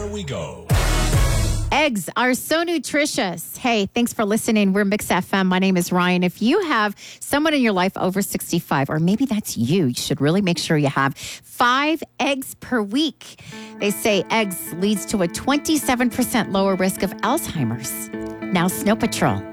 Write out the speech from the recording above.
we go. Eggs are so nutritious. Hey, thanks for listening. We're Mix FM. My name is Ryan. If you have someone in your life over 65, or maybe that's you, you should really make sure you have 5 eggs per week. They say eggs leads to a 27% lower risk of Alzheimer's. Now, Snow Patrol.